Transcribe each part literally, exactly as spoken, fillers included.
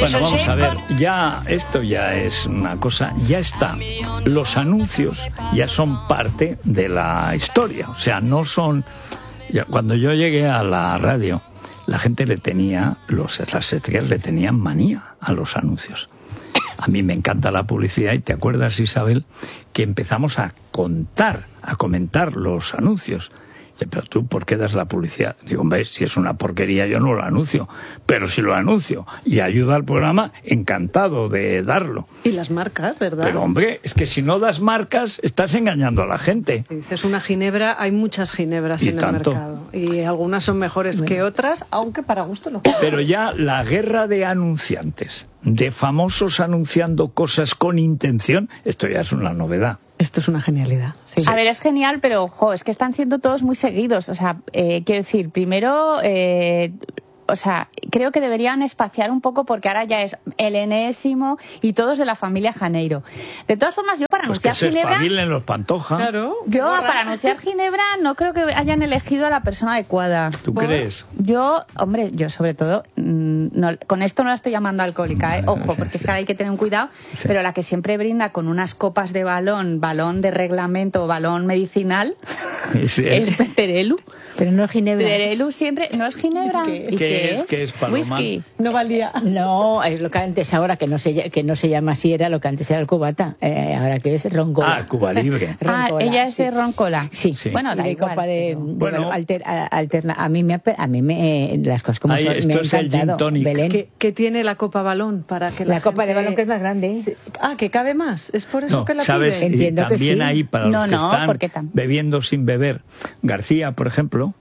Bueno, vamos a ver, ya esto ya es una cosa, ya está. Los anuncios ya son parte de la historia, o sea, no son... Ya, cuando yo llegué a la radio, la gente le tenía, los, las estrellas le tenían manía a los anuncios. A mí me encanta la publicidad y te acuerdas, Isabel, que empezamos a contar, a comentar los anuncios. Pero tú, ¿por qué das la publicidad? Digo, hombre, si es una porquería yo no lo anuncio, pero si lo anuncio y ayuda al programa, encantado de darlo. Y las marcas, ¿verdad? Pero hombre, es que si no das marcas, estás engañando a la gente. Si dices una ginebra, hay muchas ginebras y en tanto. el mercado. Y algunas son mejores bueno. que otras, aunque para gusto no. Pero ya la guerra de anunciantes, de famosos anunciando cosas con intención, esto ya es una novedad. Esto es una genialidad. Sí. A ver, es genial, pero ojo, es que están siendo todos muy seguidos. O sea, eh, quiero decir, primero, eh, o sea, creo que deberían espaciar un poco porque ahora ya es el enésimo y todos de la familia Janeiro. De todas formas, yo para pues anunciar que se Ginebra... espabilen los Pantoja. Claro. Yo para anunciar Ginebra no creo que hayan elegido a la persona adecuada. ¿Tú ¿Por? crees? Yo, hombre, yo sobre todo, no, con esto no la estoy llamando alcohólica, ¿eh? Ojo, porque es que hay que tener un cuidado, sí. Pero la que siempre brinda con unas copas de balón, balón de reglamento, balón medicinal, sí. Es Terelu. Pero no es Ginebra. Terelu siempre, ¿no es Ginebra? ¿Qué, ¿Y ¿Qué, qué es? ¿Qué es, Paloma? Whisky. No valía. No, es lo que antes ahora, que no se, que no se llama así, era lo que antes era el cubata, eh, ahora que es roncola. Ah, Cuba Libre. Ah, ella es sí. roncola. Sí. sí. Bueno, da de igual. copa de, bueno, bueno, alter, alterna. A mí me, a mí me, las cosas como ahí, son, me ha esto encantado. Es el gin tonic. Belén. ¿Qué, ¿Qué tiene la copa balón para que la, la copa gente... de balón que es más grande? Ah, que cabe más. Es por eso no, que la ¿sabes? piden. Entiendo también que sí. hay para no, los que no, están bebiendo sin beber. García, por ejemplo,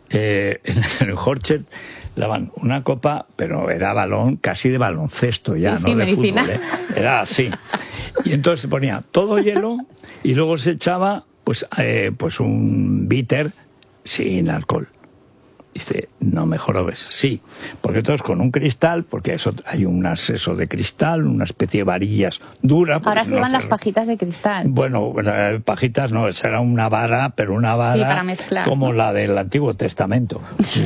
eh, en el Horchet daban una copa, pero era balón, casi de baloncesto ya, sí, no sí, de medicina. fútbol, ¿eh? Era así. Y entonces se ponía todo hielo y luego se echaba pues, eh, pues un bitter sin alcohol. Dice, no me jorobes. Sí, porque todos con un cristal, porque eso hay un acceso de cristal, una especie de varillas duras. Ahora se no van se... las pajitas de cristal. Bueno, pajitas no, esa era una vara, pero una vara sí, para mezclar, como ¿no? la del Antiguo Testamento.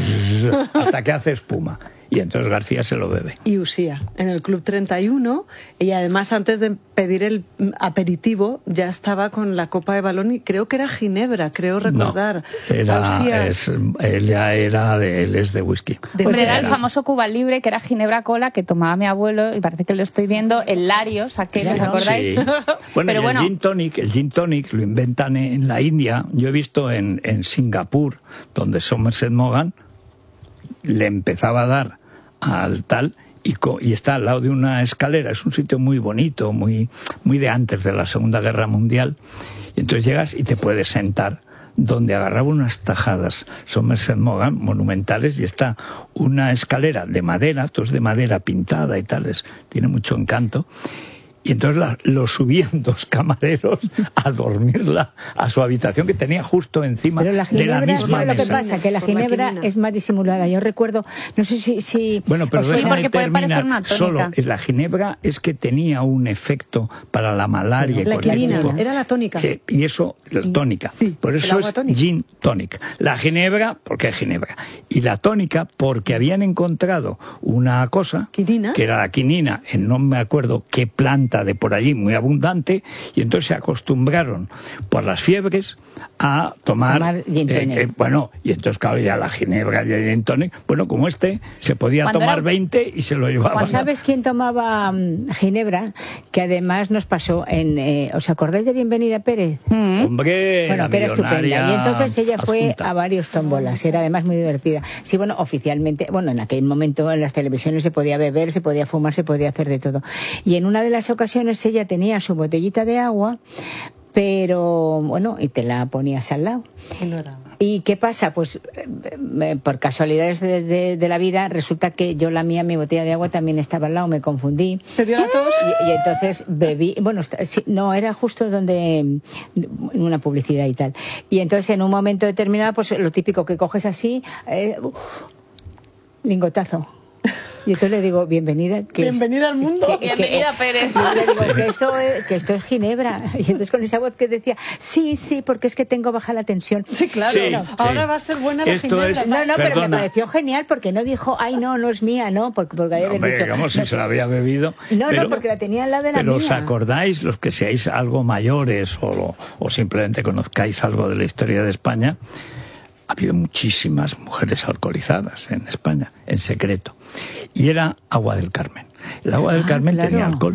Hasta que hace espuma. Y entonces García se lo bebe. Y Usía, en el Club treinta y uno, y además antes de pedir el aperitivo, ya estaba con la copa de balón y creo que era Ginebra, creo recordar. No, era, es, él ya era de, él es de whisky. De Hombre, era el famoso Cuba Libre, que era Ginebra Cola, que tomaba mi abuelo, y parece que lo estoy viendo, el Larios, aquel, ¿os acordáis? Sí. Bueno, Pero y bueno, el gin tonic, el gin tonic lo inventan en la India. Yo he visto en, en Singapur, donde Somerset Maugham le empezaba a dar al tal y, co y está al lado de una escalera. Es un sitio muy bonito, muy, muy de antes de la Segunda Guerra Mundial. Y entonces llegas y te puedes sentar donde agarraba unas tajadas Somerset Maugham monumentales y está una escalera de madera, todo es de madera pintada y tales, tiene mucho encanto. Y entonces la, lo subían dos camareros a dormirla a su habitación que tenía justo encima Pero la ginebra, de la misma ¿sabes lo que mesa. pasa? Que la ginebra la es más disimulada. Yo recuerdo, no sé si... si bueno, pero déjame terminar una solo. La ginebra es que tenía un efecto para la malaria. La y quinina, tipo, era la tónica. Eh, y eso, la tónica. Sí, por eso es tónica. gin tonic. La ginebra, porque es ginebra. Y la tónica, porque habían encontrado una cosa, ¿Quinina? que era la quinina, en no me acuerdo qué planta de por allí, muy abundante, y entonces se acostumbraron por las fiebres a tomar, tomar gin tonic. Eh, eh, bueno, y entonces claro, ya la ginebra y el gin tonic, bueno, como este, se podía Cuando tomar era... veinte y se lo llevaba. ¿Sabes quién tomaba um, ginebra? Que además nos pasó en... Eh, ¿os acordáis de Bienvenida Pérez? Mm. Hombre, bueno, la que era estupenda. Y entonces ella adjunta. fue a varios tómbolas, era además muy divertida. Sí, bueno, oficialmente, bueno, en aquel momento en las televisiones se podía beber, se podía fumar, se podía hacer de todo. Y en una de las ocasiones ella tenía su botellita de agua, pero bueno, y te la ponías al lado. ¿Y qué pasa? Pues eh, por casualidades de, de, de la vida, resulta que yo la mía, mi botella de agua también estaba al lado, me confundí. ¿Te dio la tos? Y, y entonces bebí, bueno, sí, no, era justo donde, en una publicidad y tal. Y entonces en un momento determinado, pues lo típico que coges así, eh, uf, lingotazo. Y entonces le digo, bienvenida. Que Bienvenida es, al mundo. Que, Bienvenida, Pérez. Y le digo, que esto, es, que esto es Ginebra. Y entonces con esa voz que decía, sí, sí, porque es que tengo baja la tensión. Sí, claro. Sí, no. sí. Ahora va a ser buena la Esto Ginebra. es- No, no, pero Perdona. me pareció genial porque no dijo, ay, no, no es mía, no, porque, porque había No, hombre, dicho. digamos, si se la había bebido. No, pero, no, porque la tenía al lado de la Pero mía. ¿os acordáis, los que seáis algo mayores o, o simplemente conozcáis algo de la historia de España? Ha habido muchísimas mujeres alcoholizadas en España, en secreto. Y era agua del Carmen. El agua del Ah, Carmen claro. tenía alcohol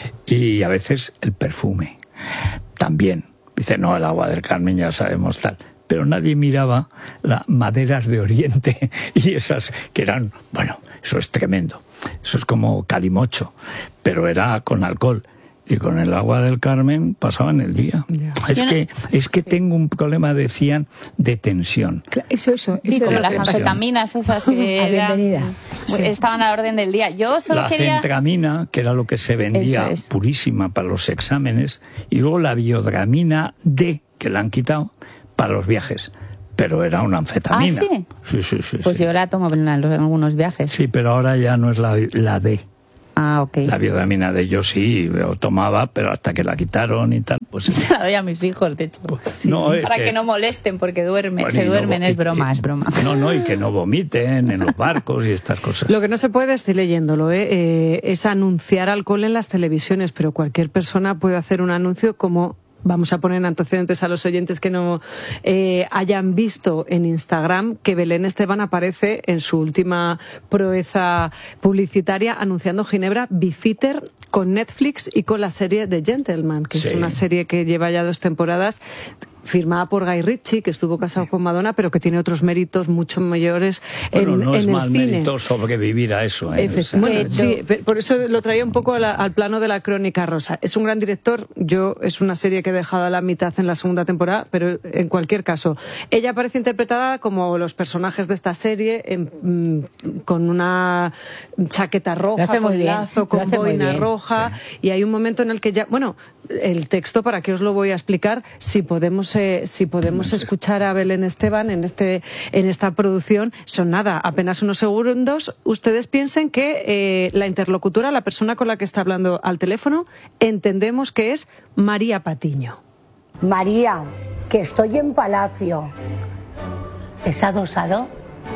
y a veces el perfume también. Dice, no, el agua del Carmen ya sabemos tal. Pero nadie miraba las maderas de Oriente y esas que eran, bueno, eso es tremendo. Eso es como calimocho, pero era con alcohol. Y con el agua del Carmen pasaban el día. Ya. Es Yo no- que es que tengo un problema, decían, de tensión. Claro, Eso, eso. Sí, eso como era las la tensión. anfetaminas esas que Ah, eran- bienvenida. pues, Sí. estaban a la orden del día. Yo solo La quería... centramina, que era lo que se vendía Eso es. purísima para los exámenes, y luego la biodramina D, que la han quitado, para los viajes. Pero era una anfetamina. ¿Ah, sí? Sí, sí, sí. Pues sí. yo la tomo en algunos viajes. Sí, pero ahora ya no es la, la D. Ah, ok. La biodramina D yo sí lo tomaba, pero hasta que la quitaron y tal, pues... Se la doy a mis hijos, de hecho. pues, no, es Para que- que no molesten, porque duermen, Bueno, y se no duermen, vo- es y- broma, y- es broma. No, no, y que no vomiten en los barcos y estas cosas. Lo que no se puede, estoy leyéndolo, ¿eh? Eh, es anunciar alcohol en las televisiones, pero cualquier persona puede hacer un anuncio como... Vamos a poner en antecedentes a los oyentes que no eh, hayan visto en Instagram que Belén Esteban aparece en su última proeza publicitaria anunciando Ginebra Bifitter con Netflix y con la serie The Gentleman, que Sí. es una serie que lleva ya dos temporadas, firmada por Guy Ritchie, que estuvo casado con Madonna, pero que tiene otros méritos mucho mayores Bueno, en, no en es el mal cine. mérito sobrevivir a eso. ¿eh? Efe- O sea, bueno, De sí, hecho- pe- por eso lo traía un poco a la- al plano de la Crónica Rosa. Es un gran director, yo es una serie que he dejado a la mitad en la segunda temporada, pero en cualquier caso, ella aparece interpretada como los personajes de esta serie, en- mm, con una chaqueta roja, Lo hace muy con bien, lazo, lo con hace muy boina bien. roja, y hay un momento en el que ya, bueno, el texto, ¿para qué os lo voy a explicar? Si podemos, eh, si podemos escuchar a Belén Esteban en este, en esta producción, son nada, apenas unos segundos. Ustedes piensen que eh, la interlocutora, la persona con la que está hablando al teléfono, entendemos que es María Patiño. María, que estoy en Palacio. ¿Es adosado?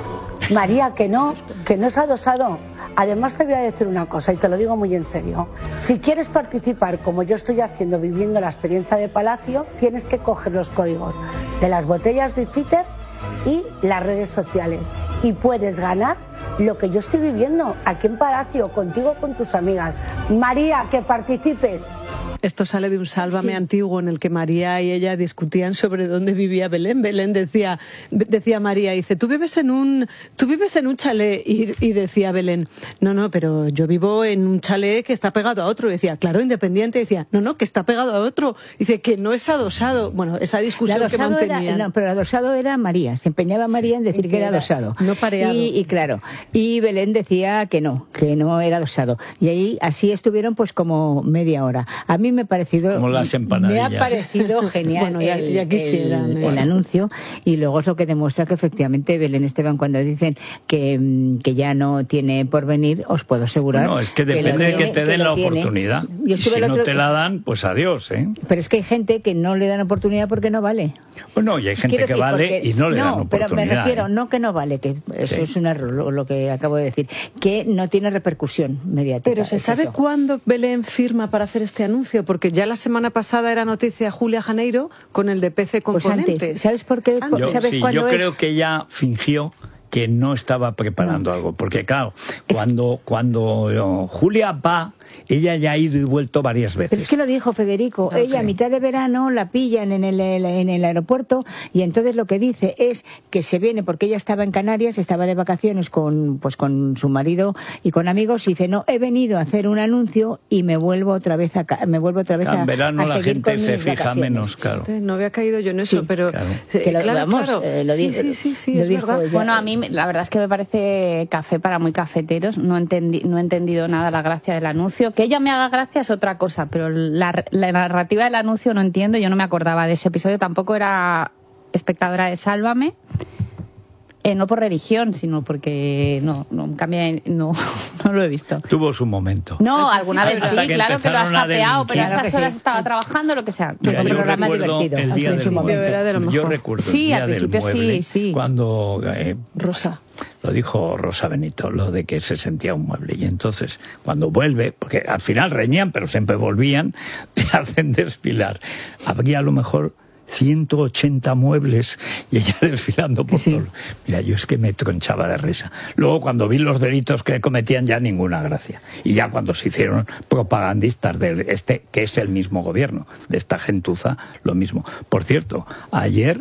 María, que no, que no es adosado. Además te voy a decir una cosa y te lo digo muy en serio. Si quieres participar como yo estoy haciendo viviendo la experiencia de Palacio, tienes que coger los códigos de las botellas Bifitter y las redes sociales. Y puedes ganar lo que yo estoy viviendo aquí en Palacio, contigo, con tus amigas. María, que participes. Esto sale de un Sálvame Sí. antiguo en el que María y ella discutían sobre dónde vivía Belén. Belén decía, decía María, dice, tú vives en un, tú vives en un chalet, y, y decía Belén, no, no, pero yo vivo en un chalet que está pegado a otro. Y decía, claro, independiente. Y decía, no, no, que está pegado a otro. Dice que no es adosado. Bueno, esa La discusión que adosado era, mantenían. no, pero el adosado era María, se empeñaba María en decir En que que era era adosado. no pareado. Y, y claro, y Belén decía que no, que no era adosado. Y ahí así estuvieron pues como media hora. A mí me ha parecido, Como las me ha empanadillas. parecido genial Bueno, ya- el, ya quisieran, el- ¿eh? el anuncio, y luego es lo que demuestra que efectivamente Belén Esteban, cuando dicen que, mm, que ya no tiene porvenir, os puedo asegurar. Bueno, es que lo depende de que tiene, te den lo la tiene. oportunidad. Yo Y estuve si el no otro- te la dan, pues adiós, ¿eh? Pero es que hay gente que no le dan oportunidad porque no vale. Bueno, y hay gente Quiero que decir, vale porque- y no le dan No, pero oportunidad. me refiero, ¿eh? no que no vale, que eso Sí. es un error lo, lo que acabo de decir, que no tiene repercusión mediática. Pero ¿se es sabe eso. cuándo Belén firma para hacer este anuncio? Porque ya la semana pasada era noticia Julia Janeiro con el de P C Pues Componentes. antes, ¿sabes por qué? Antes. Yo, ¿Sabes sí, cuándo yo es? creo que ella fingió que no estaba preparando algo, porque claro, cuando, cuando eh, Julia va, ella ya ha ido y vuelto varias veces. Pero es que lo dijo Federico, Ah, ella sí. a mitad de verano la pillan en el, en el aeropuerto, y entonces lo que dice es que se viene, porque ella estaba en Canarias, estaba de vacaciones con, pues con su marido y con amigos, y dice, no, he venido a hacer un anuncio y me vuelvo otra vez a, ca- me vuelvo otra vez Claro, a, en verano a la seguir gente con se mis fija vacaciones. menos, claro. No había caído yo en eso, Sí, pero... claro. Sí, Que lo- claro, vamos, claro. eh, lo sí, di- sí, sí, sí, lo es dijo verdad. ella. Bueno, a mí la verdad es que me parece café para muy cafeteros. No, entendi- no he entendido nada la gracia del anuncio. Que ella me haga gracia es otra cosa, pero la, la narrativa del anuncio no entiendo. Yo no me acordaba de ese episodio. Tampoco era espectadora de Sálvame. Eh, no por religión, sino porque no, no cambia, no, no lo he visto. Tuvo su momento. No, alguna vez Hasta sí, que claro que lo has empezaron a tapeado, pero a delinquir. estas horas estaba trabajando, lo que sea. Mira, Un yo programa recuerdo divertido. el día en del su momento. muerto. Era de lo Yo mejor. recuerdo Sí, el al día del principio sí, mueble, sí. cuando eh, Rosa. lo dijo Rosa Benito, lo de que se sentía un mueble. Y entonces, cuando vuelve, porque al final reñían, pero siempre volvían, le hacen desfilar. Habría a lo mejor ciento ochenta muebles y ella desfilando por Sí. todo. Mira, yo es que me tronchaba de risa. Luego, cuando vi los delitos que cometían, ya ninguna gracia. Y ya cuando se hicieron propagandistas de este, que es el mismo gobierno, de esta gentuza, lo mismo. Por cierto, ayer,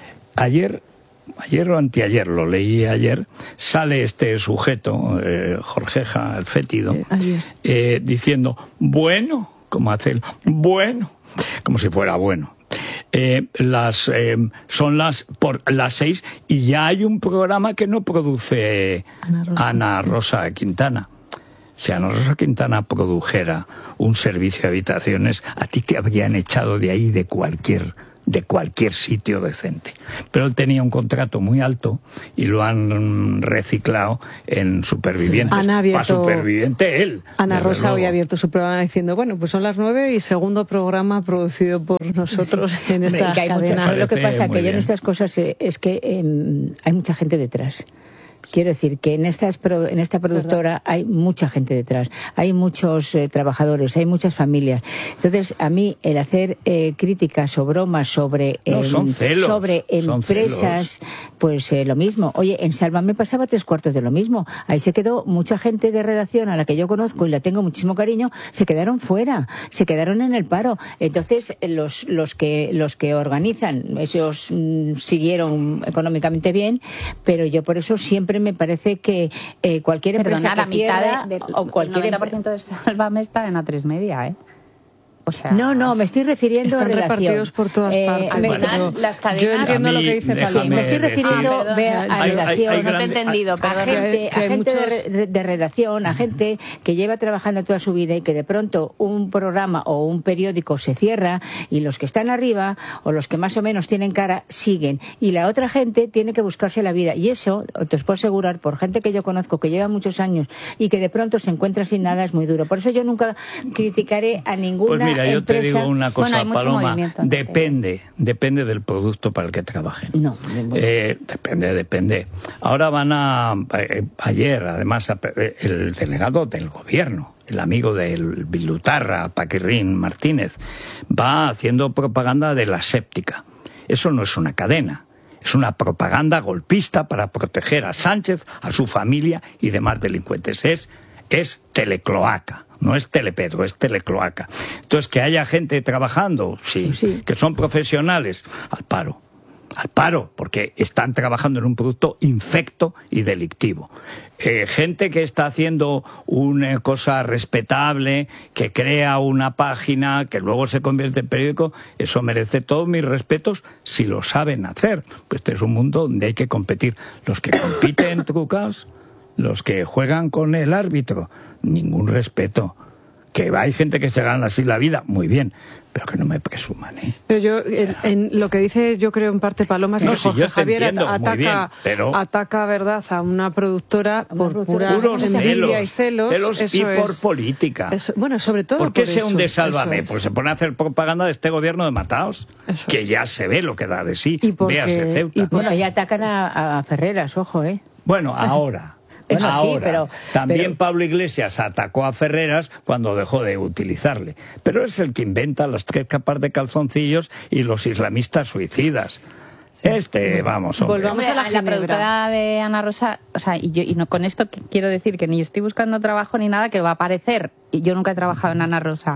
ayer, ayer o anteayer, lo leí ayer, sale este sujeto, eh, Jorgeja, el fétido, Eh, ayer. eh, diciendo, bueno, como hace él, bueno, como si fuera bueno. Eh, las eh, son las por las seis y ya hay un programa que no produce Ana Rosa. Ana Rosa Quintana. Si Ana Rosa Quintana produjera un servicio de habitaciones, a ti te habrían echado de ahí de cualquier de cualquier sitio decente. Pero él tenía un contrato muy alto y lo han reciclado en Supervivientes. Sí. Ana ha abierto- Pa' Superviviente él. Ana desde Rosa hoy luego. ha abierto su programa diciendo, bueno, pues son las nueve y segundo programa producido por nosotros en esta Hombre, que hay muchas- cadena. ¿sabes lo que Parece pasa? muy Que yo en bien. estas cosas eh, es que eh, hay mucha gente detrás. Quiero decir que en, estas pro- en esta productora hay mucha gente detrás, hay muchos eh, trabajadores, hay muchas familias. Entonces, a mí el hacer eh, críticas o bromas sobre, No, em, son celos, sobre son empresas, pues eh, lo mismo. Oye, en Sálvame pasaba tres cuartos de lo mismo. Ahí se quedó mucha gente de redacción a la que yo conozco y la tengo muchísimo cariño, se quedaron fuera, se quedaron en el paro. Entonces, eh, los, los, que, los que organizan, esos mm, siguieron económicamente bien, pero yo por eso siempre me parece que eh, cualquier empresa Perdona, la que mitad cierra, de, de- o cualquier el noventa por ciento de Sálvame está en A tres Media, ¿eh? O sea, No, no, me estoy refiriendo Están a redacción. repartidos por todas Eh, partes. me- Al final, las cadenas... Yo entiendo A lo mí, que dice déjame Paloma. Sí, me estoy decir- refiriendo Ah, perdón. ve, a Hay- hay- redacción, hay no te he grande- entendido, a perdón. gente, Que hay- que a hay gente de, muchos- re- de redacción, a gente que lleva trabajando toda su vida y que de pronto un programa o un periódico se cierra y los que están arriba o los que más o menos tienen cara siguen y la otra gente tiene que buscarse la vida y eso te os puedo asegurar por gente que yo conozco que lleva muchos años y que de pronto se encuentra sin nada es muy duro. Por eso yo nunca criticaré a ninguna Pues mira, yo te empresa. digo una cosa, Bueno, hay mucho Paloma, movimiento, ¿no? depende, depende del producto para el que trabajen. No, bueno. Eh, depende, depende. Ahora van a, eh, ayer además, a- eh, el delegado del gobierno, el amigo del Bilutarra, Paquirrín Martínez, va haciendo propaganda de la séptica. Eso no es una cadena. Es una propaganda golpista para proteger a Sánchez, a su familia y demás delincuentes. Es, es telecloaca, no es telepedro, es telecloaca. Entonces, que haya gente trabajando, sí, Sí. que son profesionales, al paro. Al paro, porque están trabajando en un producto infecto y delictivo. Eh, gente que está haciendo una cosa respetable, que crea una página, que luego se convierte en periódico, eso merece todos mis respetos si lo saben hacer. Pues este es un mundo donde hay que competir. Los que compiten trucados, los que juegan con el árbitro, ningún respeto. Que hay gente que se gana así la vida, muy bien, pero que no me presuman, ¿eh? Pero yo, en, en lo que dice, yo creo en parte Paloma, es No, que sí, Jorge yo te Javier entiendo, muy ataca, bien, pero- ataca, ¿verdad?, a una productora A una por productora. pura Puros envidia y celos, celos. celos y eso por es. política. Eso- bueno, sobre todo ¿Por qué por se eso, hunde eso Sálvame? es. Porque se pone a hacer propaganda de este gobierno de mataos, Eso que es. ya se ve lo que da de sí. Y porque- Véase Ceuta. y por- Bueno, ya atacan a, a Ferreras, ojo, ¿eh? Bueno, ahora. Bueno, sí, ahora. pero- También pero- Pablo Iglesias atacó a Ferreras cuando dejó de utilizarle. Pero es el que inventa las tres capas de calzoncillos y los islamistas suicidas. Este, vamos, hombre. Volvamos Hombre, a la la Ginebra. productora de Ana Rosa, o sea, y yo y no con esto qu- quiero decir que ni estoy buscando trabajo ni nada, que va a aparecer, y yo nunca he trabajado en Ana Rosa.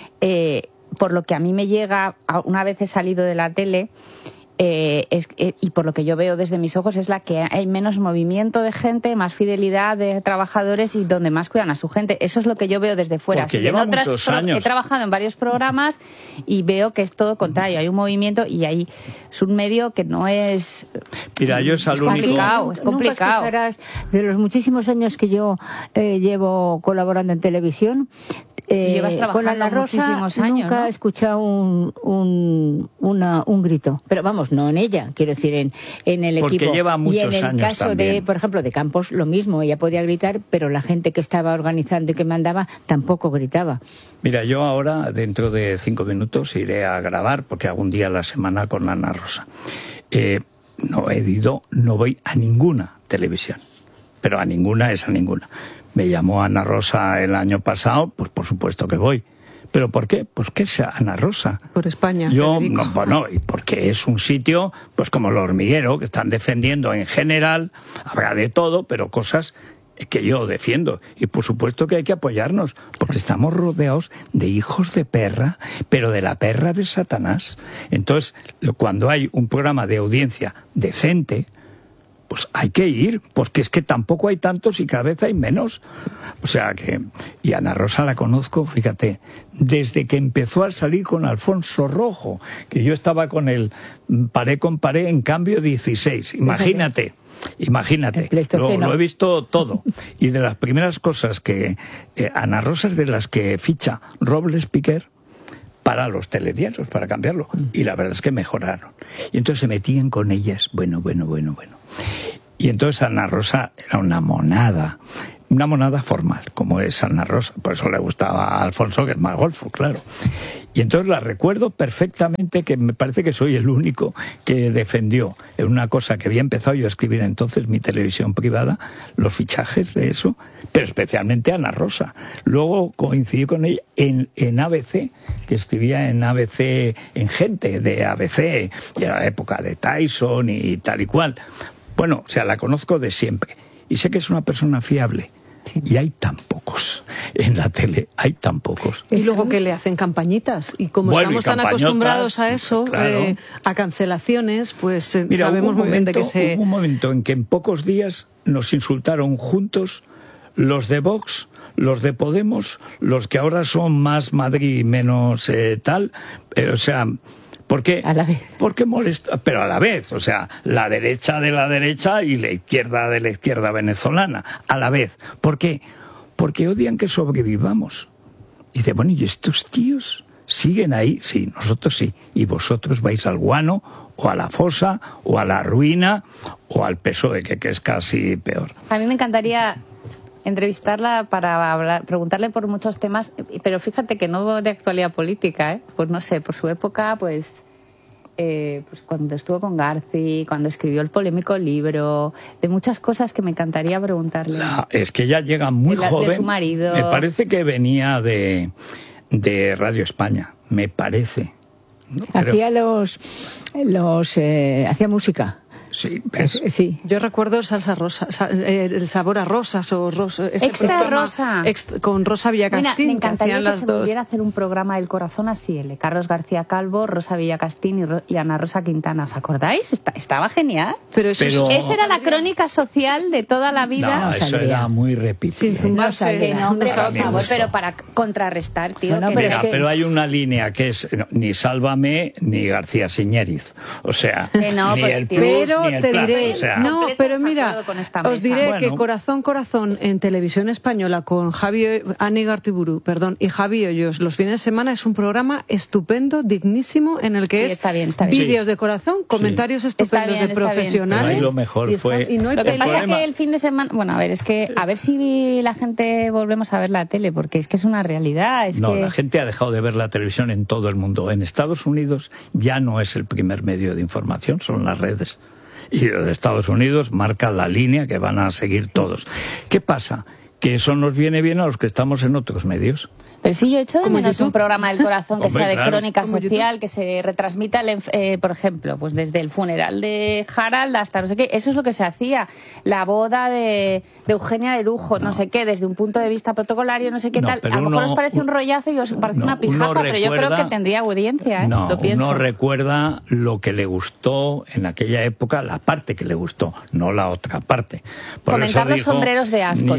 Eh, por lo que a mí me llega, a- una vez he salido de la tele, eh, es, eh, y por lo que yo veo desde mis ojos, es la que hay menos movimiento de gente, más fidelidad de trabajadores y donde más cuidan a su gente. Eso es lo que yo veo desde fuera. Porque Así que lleva en otras muchos pro- años. He trabajado en varios programas y veo que es todo lo contrario. Hay un movimiento y hay, es un medio que no es... Mira, yo es al Es único... complicado. es complicado. Nunca escucharás, de los muchísimos años que yo eh, llevo colaborando en televisión, eh, Y llevas trabajando con Ana Rosa muchísimos años, nunca ¿no? he escuchado un, un, una- un grito. Pero vamos, Campos, no en ella, quiero decir, en, en el Porque equipo. lleva muchos y en el años caso también. de, por ejemplo, de Campos, lo mismo, ella podía gritar, pero la gente que estaba organizando y que mandaba tampoco gritaba. Mira, yo ahora, dentro de cinco minutos, iré a grabar, porque hago un día a la semana con Ana Rosa. Eh, no he ido, no voy a ninguna televisión, pero a ninguna es a ninguna. Me llamó Ana Rosa el año pasado, pues por supuesto que voy. ¿Pero por qué? Pues que es Ana Rosa. Por España, Yo, Federico. no, bueno, y porque es un sitio, pues como el Hormiguero, que están defendiendo en general, habrá de todo, pero cosas que yo defiendo. Y por supuesto que hay que apoyarnos, porque estamos rodeados de hijos de perra, pero de la perra de Satanás. Entonces, lo- cuando hay un programa de audiencia decente, pues hay que ir, porque es que tampoco hay tantos y cada vez hay menos. O sea que... Y Ana Rosa la conozco, fíjate, desde que empezó a salir con Alfonso Rojo, que yo estaba con él paré con paré en Cambio dieciséis. Imagínate, imagínate. El Pleistoceno. Lo, lo he visto todo. Y de las primeras cosas que... Eh, Ana Rosa es de las que ficha Robles Piquer para los telediarios, para cambiarlo. Y la verdad es que mejoraron. Y entonces se metían con ellas. Bueno, bueno, bueno, bueno. Y entonces Ana Rosa era una monada. Una monada formal, como es Ana Rosa. Por eso le gustaba a Alfonso, que es más golfo, claro. Y entonces la recuerdo perfectamente, que me parece que soy el único que defendió en una cosa que había empezado yo a escribir entonces, mi televisión privada, los fichajes de eso, pero especialmente Ana Rosa. Luego coincidí con ella en, en A B C, que escribía en A B C, en Gente de A B C, de la época de Tyson y tal y cual. Bueno, o sea, la conozco de siempre. Y sé que es una persona fiable. Sí. Y hay tan pocos en la tele, hay tan pocos. Y luego que le hacen campañitas. Y como Bueno, y estamos tan campañotas, acostumbrados a eso, claro. eh, a cancelaciones, pues eh, Mira, sabemos hubo un muy bien de momento- que se... Hubo un momento en que en pocos días nos insultaron juntos los de Vox, los de Podemos, los que ahora son más Madrid y menos eh, tal. Eh, o sea... Porque, A la vez. porque molesta, pero a la vez, o sea, la derecha de la derecha y la izquierda de la izquierda venezolana, a la vez. ¿Por qué? Porque odian que sobrevivamos. Y dice, bueno, ¿y estos tíos siguen ahí? Sí, nosotros sí. Y vosotros vais al guano, o a la fosa, o a la ruina, o al P S O E, que, que es casi peor. A mí me encantaría entrevistarla para hablar, preguntarle por muchos temas, pero fíjate que no de actualidad política, ¿eh? Pues no sé, por su época, pues, eh, pues cuando estuvo con Garci, cuando escribió el polémico libro, de muchas cosas que me encantaría preguntarle. La- es que ella llega muy De la- de joven. su marido. Me parece que venía de, de Radio España, me parece. ¿no? Pero- Hacía los... los eh, hacía música. sí, ¿ves? Eh, Sí. Yo recuerdo salsa rosa, sa- eh, el sabor a rosas o rosa, ese Extra programa rosa. ex- con Rosa Mira, Villacastín, me que encantaría hacían que las se dos. volviera a hacer un programa del corazón así, el de Carlos García Calvo, Rosa Villacastín y, Ro- y Ana Rosa Quintana. ¿Os acordáis? Está- estaba genial. Pero eso Pero- es- Esa era la crónica social de toda la vida. No, no eso saldría. era muy repetido. sin zumbarse. No salía. Que no, hombre, unos a por me favor, gustó. pero para contrarrestar, tío. No, no, que pero sea- Mira, es que- pero hay una línea que es no, ni Sálvame ni García Siñériz. O sea, Que no, ni pues, el tío. plus Pero ni el te plus. diré, O sea, no, completo pero mira, desacuerdo con esta os mesa. diré Bueno. que Corazón, Corazón en televisión española con Javi Ani Gartiburu, perdón, y Javi Hoyos los fines de semana es un programa estupendo, dignísimo, en el que Sí, es está bien, está bien. vídeos de corazón, comentarios estupendos bien, de está bien. profesionales. Pero ahí lo mejor y está- fue- y no hay Lo que El pasa problema- es que el fin de semana, bueno, a ver, es que a ver si la gente volvemos a ver la tele, porque es que es una realidad. Es no, que... la gente ha dejado de ver la televisión en todo el mundo. En Estados Unidos ya no es el primer medio de información, son las redes. Y de Estados Unidos marca la línea que van a seguir todos. ¿Qué pasa? Que eso nos viene bien a los que estamos en otros medios. Pero sí, yo he hecho de Como menos YouTube. un programa del corazón que Hombre, sea de claro. crónica Como social, que se retransmita, el enf- eh, por ejemplo, pues desde el funeral de Harald hasta no sé qué. Eso es lo que se hacía. La boda de, de Eugenia de Lujo, no. sé qué, desde un punto de vista protocolario, no sé qué No, tal. pero A lo mejor uno- os parece un rollazo y os parece no, una uno pijaza, pero yo creo recuerda- que tendría audiencia, ¿eh? No, lo pienso. uno recuerda lo que le gustó en aquella época, la parte que le gustó, no la otra parte. Por Comentar eso los dijo, sombreros de Ascot. ni ¿Por el qué no te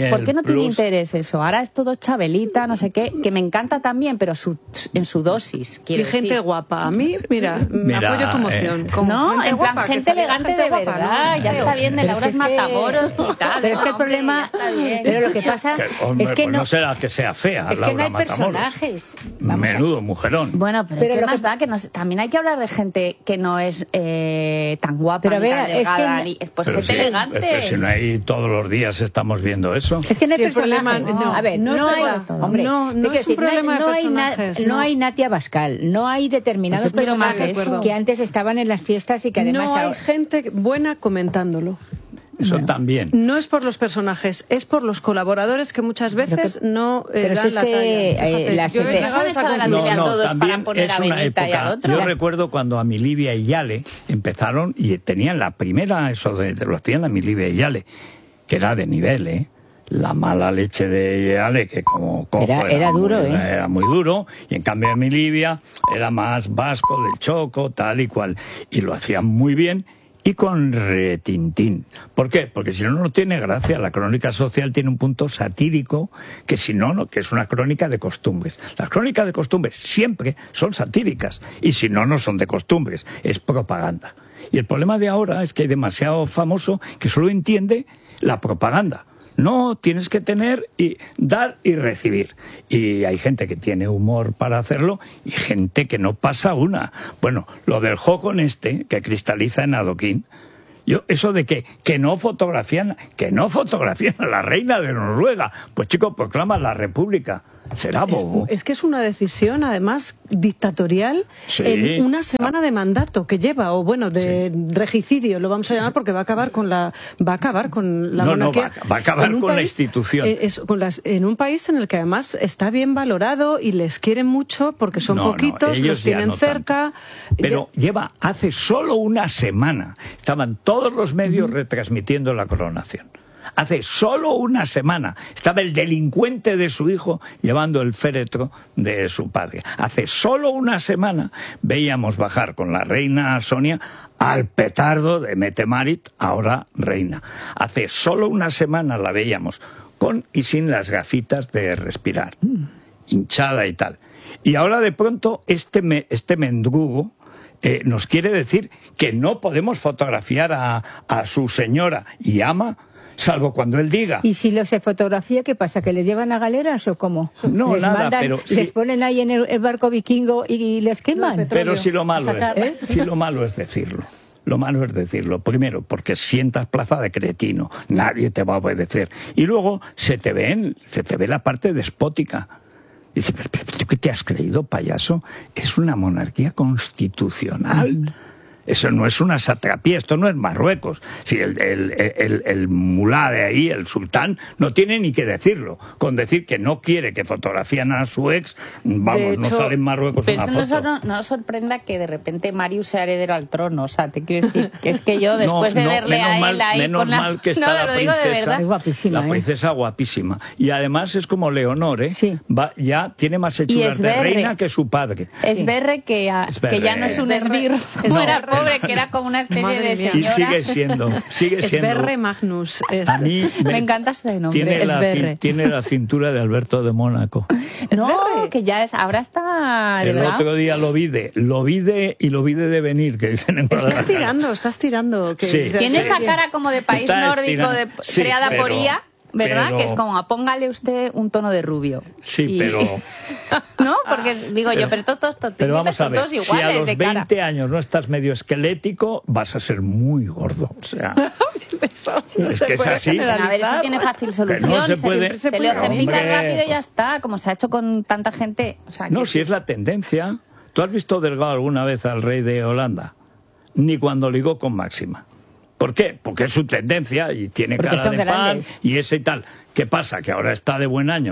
sin plus. interés eso. Ahora es todo Chabelita, no sé qué, que me encanta también, pero su, en su dosis. Y gente decir. guapa. A mí, mira, me Mira, apoyo tu moción. eh, Como No, gente en plan, guapa, que gente saliera elegante gente de guapa, verdad. ¿no? Ya está bien de Pero Laura si es que- Matamoros y tal. Pero es que el hombre, problema, ya está bien. pero lo que pasa Que, hombre, es que pues no, no será que sea fea, es que no Laura hay Matamoros. personajes. Vamos a- Menudo mujerón. Bueno, pero, Pero ¿qué lo más que- da? Que no sé, también hay que hablar de gente que no es eh, tan guapa, Pero ni vea, tan es que delgada, no- ni- pues Pero gente sí, elegante. pero si no hay todos los días estamos viendo eso. Es que no hay Sí, el problema- personajes. no, a ver, no no, es hay, verdad. hombre, No, no te quiero es un problema de no hay, na- personajes, no no. hay Natia Bascal, no hay determinados Pues yo estoy más de personajes acuerdo. que antes estaban en las fiestas y que además No hay ahora- gente buena comentándolo. Eso también. No es por los personajes, es por los colaboradores que muchas veces no eh, pero si dan es la que, talla. eh, Fíjate, la yo he serie- llegado ¿No se han a esa echado la conclusión. Biblia todos también para poner es a una Benita y al época. otro? Yo Las- recuerdo cuando a Milivia y Yale empezaron y tenían la primera, eso de, de lo hacían a Milivia y Yale, que era de nivel, ¿eh? La mala leche de Yale, que como cojo Era- era muy, duro, ¿eh? era muy duro, y en cambio de Milivia era más vasco, del Choco, tal y cual, y lo hacían muy bien. Y con retintín. ¿Por qué? Porque si no, no tiene gracia. La crónica social tiene un punto satírico que si no, no, que es una crónica de costumbres. Las crónicas de costumbres siempre son satíricas y si no, no son de costumbres. Es propaganda. Y el problema de ahora es que hay demasiado famoso que solo entiende la propaganda. No, tienes que tener y dar y recibir. Y hay gente que tiene humor para hacerlo y gente que no pasa una. Bueno, lo del Jocon este, que cristaliza en adoquín, yo, eso de que, que no fotografían, que no fotografían a la reina de Noruega. Pues chico, proclama la república. Será bobo. Es, es que es una decisión, además, dictatorial Sí. en una semana de mandato que lleva, o bueno, de regicidio, lo vamos a llamar, porque va a acabar con la, va a acabar con la No, no, monarquía. va- va a acabar en un con la institución. eh, es- con las- en un país en el que además está bien valorado y les quieren mucho porque son No, no, poquitos, ellos los ya tienen no cerca. Pero lleva hace solo una semana. Estaban todos los medios retransmitiendo la coronación. Hace solo una semana estaba el delincuente de su hijo llevando el féretro de su padre. Hace solo una semana veíamos bajar con la reina Sonia al petardo de Mette-Marit, ahora reina. Hace solo una semana la veíamos con y sin las gafitas de respirar, hinchada y tal. Y ahora de pronto este, me, este mendrugo eh, nos quiere decir que no podemos fotografiar a, a su señora y ama, salvo cuando él diga. Y si los se fotografía, ¿qué pasa? ¿Que les llevan a galeras o cómo? No, les nada, mandan- pero les sí. ponen ahí en el, el barco vikingo y, y les queman. No, Pero si lo malo Sacar- es, ¿eh? si lo malo es decirlo. Lo malo es decirlo. Primero, porque sientas plaza de cretino. Nadie te va a obedecer. Y luego se te ven, se te ve la parte despótica. Dice, pero, pero, ¿tú qué te has creído, payaso? Es una monarquía constitucional. Eso no es una satrapía, esto no es Marruecos. Si el, el, el, el mulá de ahí, el sultán, no tiene ni que decirlo. Con decir que no quiere que fotografían a su ex, vamos, De no hecho, sale en Marruecos Pero una esto no, foto. sor- no nos sorprenda que de repente Marius sea heredero al trono. O sea, te quiero decir que es que yo después No, de no, verle menos a él mal- ahí menos con la... mal que está no, la lo digo de princesa. verdad. Es guapísima, La ¿eh? princesa guapísima. Y además es como Leonor, ¿eh? Sí. Va, ya tiene más hechuras de Esberre. reina que su padre. Es Berre que, a- Esberre. que ya no es un esbirro, como No. era pobre, que era como una especie Madre de mía. Y señora. sigue siendo, sigue Es siendo. Berre Magnus. es- A mí Me encanta ese nombre, tiene la, Esberre. cin- tiene la cintura de Alberto de Mónaco. No, Esberre. que ya es, ahora está El delgado. otro día lo vi de, lo vi de y lo vi de devenir, que dicen en Estás Guadalajara. tirando, estás tirando. Que, Sí. Tiene Sí. esa cara como de país Está nórdico estirando. de, Sí, creada por pero- I A, ¿verdad? pero- Que es como, póngale usted un tono de rubio. Sí, Y- pero, ¿No? Porque digo yo, pero todos, todos, pero vamos a son ver, todos si a iguales los de cara. veinte años no estás medio esquelético, vas a ser muy gordo. O sea, Eso no Es se que es puede así. A ver, eso generalizar. tiene fácil Que solución. no se puede- se, le Pero, ojerifica hombre. rápido y ya está, como se ha hecho con tanta gente. O sea, no, que- si es la tendencia. ¿Tú has visto delgado alguna vez al rey de Holanda? Ni cuando ligó con Máxima. ¿Por qué? Porque es su tendencia y tiene Porque cara son de pan grandes. y ese y tal. ¿Qué pasa? Que ahora está de buen año. Pero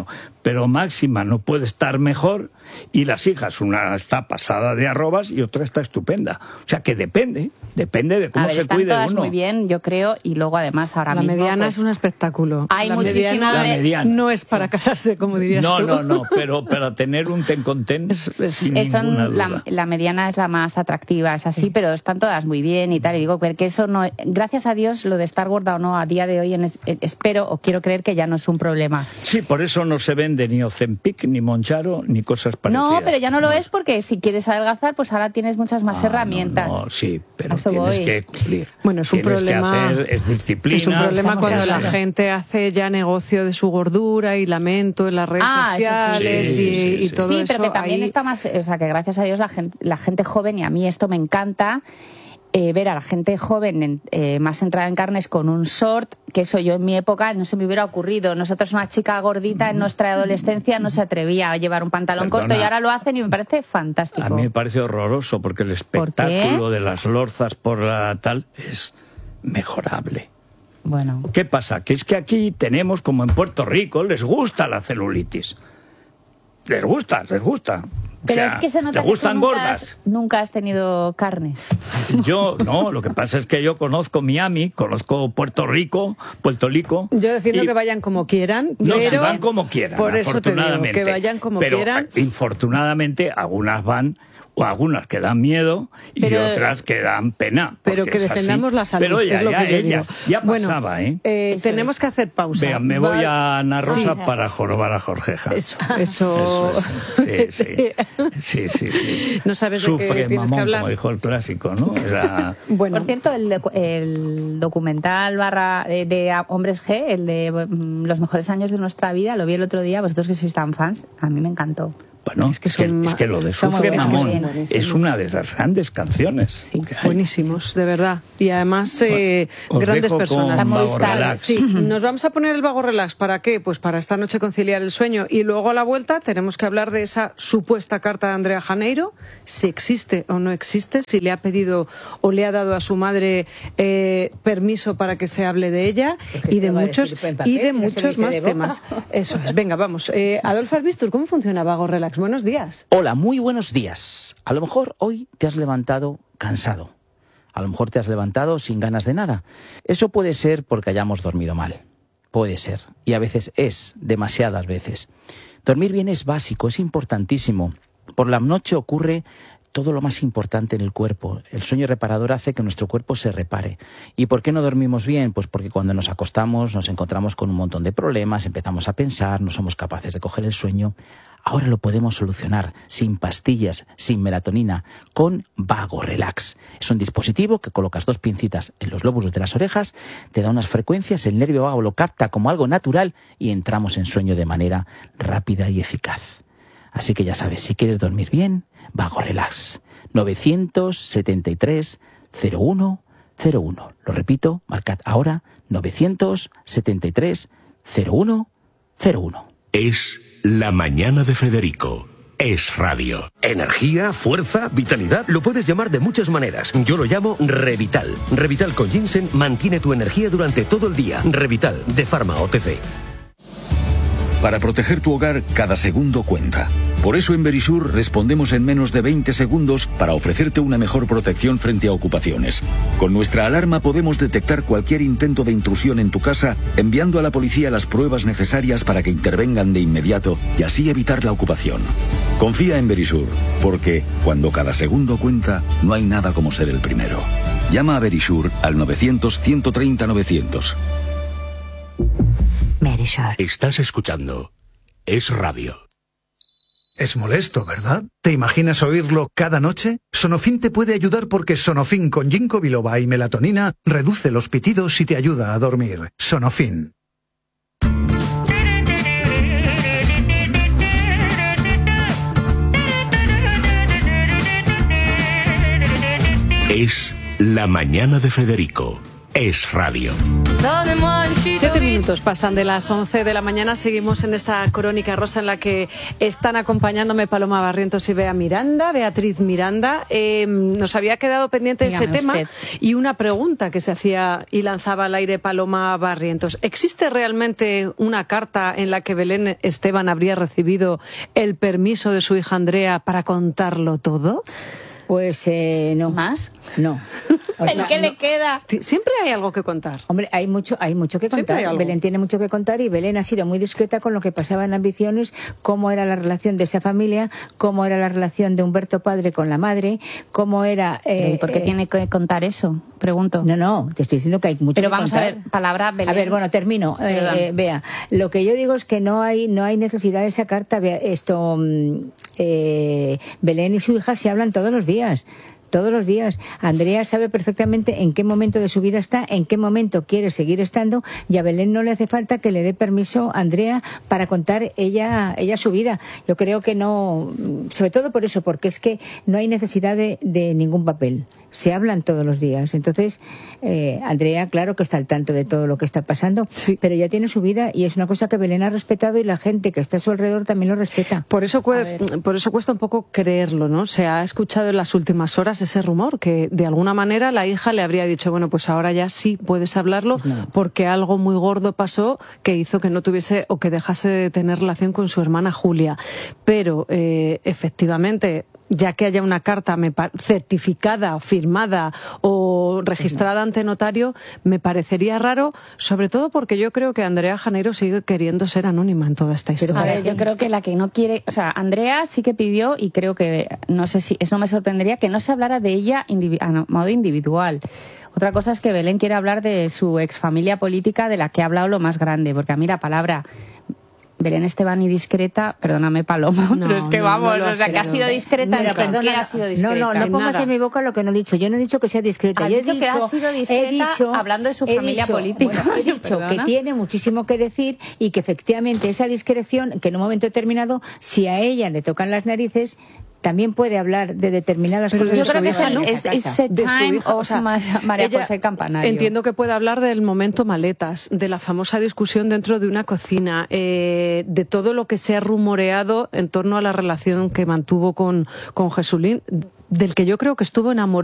pero Máxima no puede estar mejor y las hijas, una está pasada de arrobas y otra está estupenda. O sea que depende, depende de cómo a ver, se están cuide todas uno. muy bien, yo creo, y luego además ahora la mismo... mediana pues, es un espectáculo. Hay la muchísima... mediana, La mediana. no es para casarse, como dirías No, tú. no, no, pero para tener un ten con ten, Es- es- sin Eh, son- ninguna duda. la, la mediana es la más atractiva, es así, pero están todas muy bien y tal. Y digo que eso no, gracias a Dios, lo de estar gorda o no a día de hoy, en es- espero o quiero creer que ya no es un problema. Sí, por eso no se vende ni Ozempic, ni Monjaro, ni cosas parecidas. No, pero ya no lo es porque si quieres adelgazar, pues ahora tienes muchas más Ah, herramientas. No, no, sí, pero A eso tienes voy. que cumplir. Bueno, es un Tienes que problema. hacer- es disciplina. Es un problema Estamos cuando de la acuerdo. gente hace ya negocio de su gordura y lamento en las redes Ah, eso sí. sociales Sí, y, sí, y sí. todo Sí, eso. pero que también ahí- está más, o sea, que gracias a Dios la gente, la gente joven, y a mí esto me encanta, eh, ver a la gente joven en- eh, más entrada en carnes con un short, que eso yo en mi época no se me hubiera ocurrido. Nosotros, una chica gordita en nuestra adolescencia, no se atrevía a llevar un pantalón Perdona. corto y ahora lo hacen y me parece fantástico. A mí me parece horroroso porque el espectáculo de las lorzas por la tal es mejorable. Bueno, ¿Qué pasa? Que es que aquí tenemos, como en Puerto Rico, les gusta la celulitis. Les gusta, les gusta. O pero sea, es que se nota les que gustan tú nunca gordas. has, nunca has tenido carnes. Yo, no, lo que pasa es que yo conozco Miami, conozco Puerto Rico, Puerto Rico. Yo defiendo y- que vayan como quieran, No, pero si van como quieran, por eso te digo, afortunadamente. que vayan como Pero, quieran. eh, infortunadamente, algunas van, o algunas que dan miedo, y Pero- otras que dan pena. Pero porque que es así. defendamos la salud, Pero ella, es lo ya, que yo ella, digo. ya Bueno, pasaba, ¿eh? eh, Eso tenemos es. que hacer pausa. Vean, me voy Va- a Ana Rosa Sí. para jorobar a Jorgeja. Eso, eso... Eso es. Sí, sí. Sí, sí, sí. No sabes de qué Sufre, tienes mamón, que hablar. como dijo el clásico, ¿no? Era... Bueno, Por cierto, el, docu- el documental barra de, de Hombres G, el de mm, los mejores años de nuestra vida, lo vi el otro día, vosotros que sois tan fans, a mí me encantó. Bueno, Es que es que, son es que lo de son muy Sufre buenos, Mamón muy buenos. es una de las grandes canciones. Sí, que hay. buenísimos, de verdad. Y además, eh, Os grandes dejo personas. con La Vago Movistar, Relax. Sí, nos vamos a poner el vago relax. ¿Para qué? Pues para esta noche conciliar el sueño. Y luego a la vuelta tenemos que hablar de esa supuesta carta de Andrea Janeiro, si existe o no existe, si le ha pedido o le ha dado a su madre eh, permiso para que se hable de ella Es que y se de lo va a muchos decir en papel, y de no se lo muchos dice más de boca. temas. Eso es. Venga, vamos. Eh, Adolfo Albistur, ¿cómo funciona Vago Relax? Buenos días. Hola, muy buenos días. A lo mejor hoy te has levantado cansado. A lo mejor te has levantado sin ganas de nada. Eso puede ser porque hayamos dormido mal. Puede ser. Y a veces es, demasiadas veces. Dormir bien es básico, es importantísimo. Por la noche ocurre todo lo más importante en el cuerpo. El sueño reparador hace que nuestro cuerpo se repare. ¿Y por qué no dormimos bien? Pues porque cuando nos acostamos nos encontramos con un montón de problemas, empezamos a pensar, no somos capaces de coger el sueño. Ahora lo podemos solucionar sin pastillas, sin melatonina, con Vago Relax. Es un dispositivo que colocas dos pincitas en los lóbulos de las orejas, te da unas frecuencias, el nervio vago lo capta como algo natural y entramos en sueño de manera rápida y eficaz. Así que ya sabes, si quieres dormir bien, Vago Relax. novecientos setenta y tres cero uno cero uno. Lo repito, marcad ahora novecientos setenta y tres cero uno cero uno. Es La Mañana de Federico. Es radio. Energía, fuerza, vitalidad, lo puedes llamar de muchas maneras. Yo lo llamo Revital. Revital con ginseng mantiene tu energía durante todo el día. Revital, de Pharma O T C. Para proteger tu hogar, cada segundo cuenta. Por eso en Verisur respondemos en menos de veinte segundos para ofrecerte una mejor protección frente a ocupaciones. Con nuestra alarma podemos detectar cualquier intento de intrusión en tu casa, enviando a la policía las pruebas necesarias para que intervengan de inmediato y así evitar la ocupación. Confía en Verisur, porque cuando cada segundo cuenta, no hay nada como ser el primero. Llama a Verisur al novecientos ciento treinta novecientos. Verisur. Estás escuchando Es radio. Es molesto, ¿verdad? ¿Te imaginas oírlo cada noche? Sonofin te puede ayudar porque Sonofin con ginkgo biloba y melatonina reduce los pitidos y te ayuda a dormir. Sonofin. Es La Mañana de Federico. es radio. Siete minutos pasan de las once de la mañana. Seguimos en esta crónica rosa en la que están acompañándome Paloma Barrientos y Bea Miranda, Beatriz Miranda. Eh, nos había quedado pendiente Dígame ese tema usted. y una pregunta que se hacía y lanzaba al aire Paloma Barrientos. ¿Existe realmente una carta en la que Belén Esteban habría recibido el permiso de su hija Andrea para contarlo todo? Pues eh, no. ¿Más? No. O ¿El sea, que no. le queda? Siempre hay algo que contar. Hombre, hay mucho, hay mucho que Siempre hay contar. algo. Belén tiene mucho que contar y Belén ha sido muy discreta con lo que pasaba en Ambiciones, cómo era la relación de esa familia, cómo era la relación de Humberto padre con la madre, cómo era... ¿Y Eh, por qué eh, tiene que contar eso? Pregunto. No, no, te estoy diciendo que hay mucho Pero que vamos contar. a ver, palabra Belén. A ver, bueno, termino. Eh, Perdón. eh, Bea, lo que yo digo es que no hay no hay necesidad de esa carta. Bea, esto, mm, eh, Belén y su hija se hablan todos los días. Todos los días. Andrea sabe perfectamente en qué momento de su vida está, en qué momento quiere seguir estando, y a Belén no le hace falta que le dé permiso a Andrea para contar ella, ella su vida. Yo creo que no, sobre todo por eso, porque es que no hay necesidad de, de ningún papel. Se hablan todos los días. Entonces, eh, Andrea, claro que está al tanto de todo lo que está pasando, Sí. pero ya tiene su vida y es una cosa que Belén ha respetado y la gente que está a su alrededor también lo respeta. Por eso, cuesta, por eso cuesta un poco creerlo, ¿no? Se ha escuchado en las últimas horas ese rumor que de alguna manera la hija le habría dicho, bueno, pues ahora ya sí puedes hablarlo porque algo muy gordo pasó que hizo que no tuviese o que dejase de tener relación con su hermana Julia. Pero eh, efectivamente, ya que haya una carta me pa- certificada, firmada o registrada ante notario, me parecería raro, sobre todo porque yo creo que Andrea Janeiro sigue queriendo ser anónima en toda esta historia. A ver, yo creo que la que no quiere, o sea, Andrea sí que pidió y creo que, no sé si, eso no me sorprendería, que no se hablara de ella indivi- a modo individual. Otra cosa es que Belén quiere hablar de su exfamilia política de la que ha hablado lo más grande, porque a mí la palabra Belén Esteban y discreta, perdóname Paloma, No, pero es que no, vamos, no lo o ha sea, sido. que ha sido discreta, Mira, ¿en qué perdona, ha sido discreta? No, no, no En pongas nada. en mi boca lo que no he dicho. Yo no he dicho que sea discreta. Ha Yo he dicho que ha sido discreta he dicho- hablando de su he familia dicho- política. bueno, he dicho ¿Perdona? que tiene muchísimo que decir y que efectivamente esa discreción, que en un momento determinado, si a ella le tocan las narices, también puede hablar de determinadas Pero cosas. yo de creo su que hija es el- en esa es- casa. it's the De su time hija, of o sea, María, María ella- José Campanario. Entiendo que puede hablar del momento maletas, de la famosa discusión dentro de una cocina, eh, de todo lo que se ha rumoreado en torno a la relación que mantuvo con, con Jesulín, del que yo creo que estuvo enamorado.